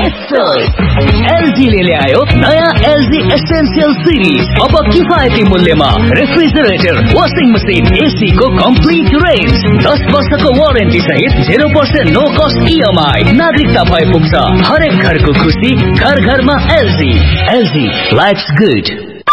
LG ले ल्यायो नयाँ एलजी एसेन्शियल सिरिज। अब किफायती मूल्यमा रेफ्रिजरेटर, वाशिङ मसिन, एसी को कम्प्लिट रेन्ज, 10 वर्षको वारेन्टी सहित 0% नो कस्ट इएमआई। नागरिकता भए पुग्छ हरेक घरको खुसी, घर घरमा एलजी। LG lives good.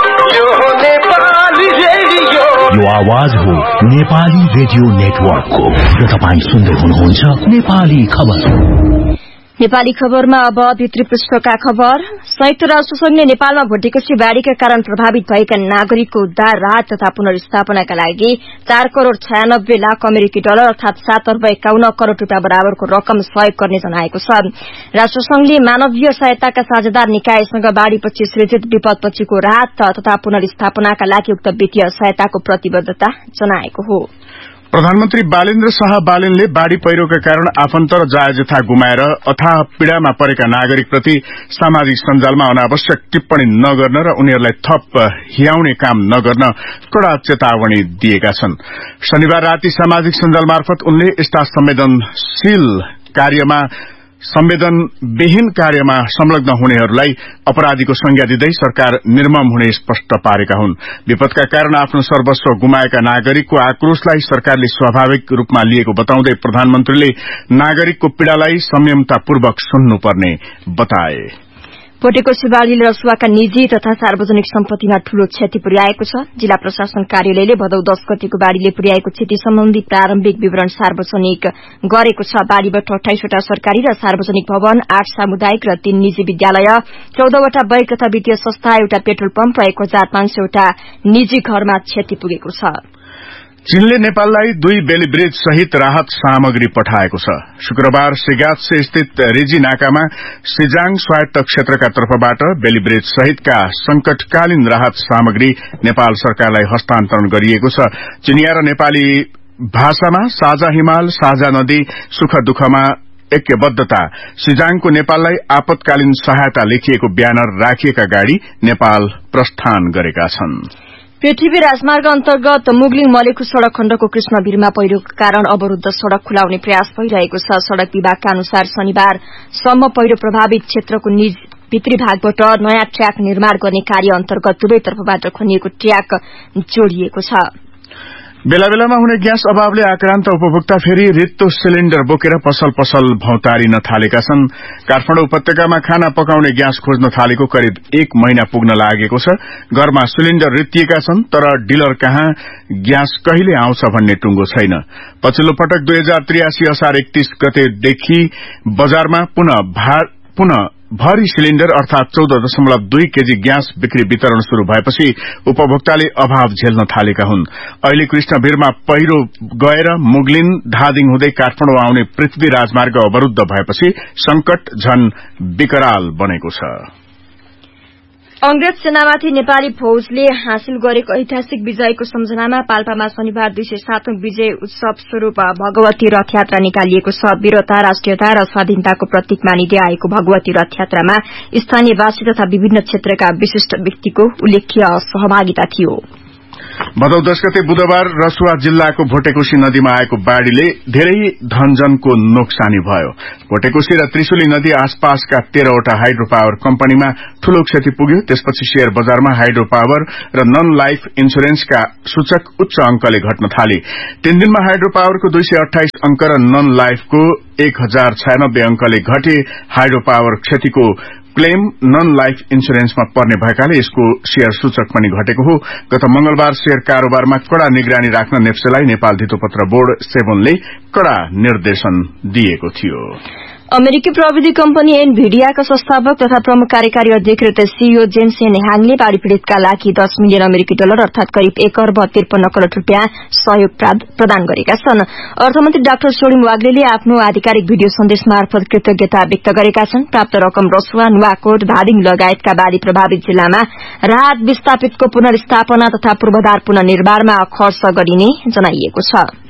यो आवाज हो नेपाली रेडियो नेटवर्कको र तपाईं सुन्दै हुनुहुन्छ नेपाली खबर। नेपाली खबरमा अब भित्री पृष्ठका खबर। संयुक्त राष्ट्र संघले नेपालमा भुटेकोसी बाढ़ीका कारण प्रभावित भएका नागरिकको उद्धार, राहत तथा पुनर्स्थापनाका लागि 4 करोड़ 96 लाख अमेरिकी डलर अर्थात 7 अर्ब 51 करोड़ रूपियाँ बराबरको रकम सहयोग गर्ने जनाएको छ। राष्ट्रसंघले मानवीय सहायताका साझेदार निकायसँग बाढ़ीपछि सृजित विपदपछिको राहत तथा पुनर्स्थापनाका लागि उक्त वित्तीय सहायताको प्रतिबद्धता जनाएको हो। प्रधानमन्त्री बालेन्द्र शाह बालेनले बाढ़ी पहिरोका कारण आफन्त र जायजथा गुमाएर अथाह पीड़ामा परेका नागरिकप्रति सामाजिक सञ्जालमा अनावश्यक टिप्पणी नगर्न र उनीहरूलाई थप हियाउने काम नगर्न कड़ा चेतावनी दिएका छन्। शनिबार राति सामाजिक सञ्जाल मार्फत उनले यस्ता संवेदनविहीन कार्यमा संलग्न हुनेहरूलाई अपराधीको संज्ञा दिँदै सरकार निर्मम हुने स्पष्ट पारेका हुन्। विपदका कारण आफ्नो सर्वस्व गुमाएका नागरिकको आक्रोशलाई सरकारले स्वाभाविक रूपमा लिएको बताउँदै प्रधानमन्त्रीले नागरिकको पीड़ालाई संयमतापूर्वक सुन्नुपर्ने बताए। भुटेकोसी बाढ़ीले रसुवाका निजी तथा सार्वजनिक सम्पत्तिमा ठूलो क्षति पुर्याएको छ। जिल्ला प्रशासन कार्यालयले भदौ 10 गतेको बाढ़ीले पुर्याएको क्षति सम्बन्धी प्रारम्भिक विवरण सार्वजनिक गरेको छ। बाढ़ीबाट 28 वटा सरकारी र सार्वजनिक भवन, 8 सामुदायिक र 3 निजी विद्यालय, 14 वटा बैंक तथा वित्तीय संस्था, एउटा पेट्रोल पम्प र 1500 वटा निजी घरमा क्षति पुगेको छ। चीनले नेपाललाई 2 बेली ब्रिज सहित राहत सामग्री पठाएको छ। शुक्रबार सिगात्से स्थित रिजी नाकामा सिजाङ स्वायत्त क्षेत्रका तर्फबाट बेली ब्रिज सहितका संकटकालीन राहत सामग्री नेपाल सरकारलाई हस्तान्तरण गरिएको छ। चिनिया र नेपाली भाषामा साझा हिमाल, साझा नदी, सुख दुःखमा ऐक्यबद्धता, सिजाङको नेपाललाई आपतकालीन सहायता लेखिएको ब्यानर राखिएका गाड़ी नेपाल प्रस्थान गरेका छन्। पृथ्वी राजमार्ग अन्तर्गत मुगलिङ मलेखु सड़क खण्डको कृष्णभिरमा पहिरोका कारण अवरूद्ध सड़क खुलाउने प्रयास भइरहेको छ। सड़क विभागका अनुसार शनिबारसम्म पहिरो प्रभावित क्षेत्रको भित्री भागबाट नयाँ ट्र्याक निर्माण गर्ने कार्य अन्तर्गत दुवै तर्फबाट खनिएको ट्र्याक जोडिएको छ। बेला बेलामा हुने ग्यास अभावले आक्रान्त उपभोक्ता फेरि रित्तो सिलिण्डर बोकेर पसल थालिन थालेका छन्। काठमाडौँ उपत्यकामा खाना पकाउने ग्यास खोज्न थालेको करिब 1 महिना पुग्न लागेको छ। घरमा सिलिण्डर रित्तिएका छन् तर डिलर कहाँ ग्यास कहिले आउँछ भन्ने टुंगो छैन। पछिल्लो पटक 2083 असार 31 गतेदेखि बजारमा पुनः भरी सिलिण्डर अर्थात 14.2 केजी ग्यास बिक्री वितरण शुरू भएपछि उपभोक्ताले अभाव झेल्न थालेका हुन्। अहिले कृष्णभिरमा पहिरो गएर मुगलिन धादिङ हुँदै काठमाडौँ आउने पृथ्वी राजमार्ग अवरूद्ध भएपछि संकट झन विकराल बनेको छ। अंग्रेज सेनामाथि नेपाली फौजले हासिल गरेको ऐतिहासिक विजयको सम्झनामा पाल्पामा शनिबार 207औं विजय उत्सव स्वरूप भगवती रथयात्रा निकालिएको छ। वीरता, राष्ट्रियता र स्वाधीनताको प्रतीक मानिँदै आएको भगवती रथयात्रामा स्थानीयवासी तथा विभिन्न क्षेत्रका विशिष्ट व्यक्तिको उल्लेख्य सहभागिता थियो। भदौ 10 गते बुधबार रसुवा जिल्लाको भोटेकोशी नदीमा आएको बाढ़ीले धेरै धनजनको नोक्सानी भयो। भोटेकोशी र त्रिशुली नदी आसपासका 13 वटा हाइड्रो पावर कम्पनीमा ठूलो क्षति पुग्यो। त्यसपछि शेयर बजारमा हाइड्रो पावर र नन लाइफ इन्सुरेन्सका सूचक उच्च अंकले घट्न थाले। 3 दिनमा हाइड्रो पावरको 228 अंक र नन लाइफको 1096 अंकले घटे। हाइड्रो पावर क्षतिको क्लेम नन लाइफ इन्सुरेन्समा पर्ने भएकाले यसको शेयर सूचक पनि घटेको हो। गत मंगलबार शेयर कारोबारमा कड़ा निगरानी राख्न नेप्सेलाई नेपाल धितोपत्र बोर्ड 7ले कड़ा निर्देशन दिएको थियो। अमेरिकी प्रविधि कम्पनी एनभिडियाका संस्थापक तथा प्रमुख कार्यकारी अधिकृत सीईओ जेन्सेन ह्याङले बाढ़ी पीड़ितका लागि 10 मिलियन अमेरिकी डलर अर्थात करिब 1 अर्ब 53 करोड़ रूपियाँ सहयोग प्रदान गरेका छन्। अर्थमन्त्री डाक्टर सोलिम वाग्लेले आफ्नो आधिकारिक भिडियो सन्देश मार्फत कृतज्ञता व्यक्त गरेका छन्। प्राप्त रकम रसुवा, नुवाकोट, धादिङ लगायतका बाढ़ी प्रभावित जिल्लामा राहत विस्थापितको पुनर्स्थापना तथा पूर्वाधार पुनर्निर्माणमा खर्च गरिने जनाइएको छ।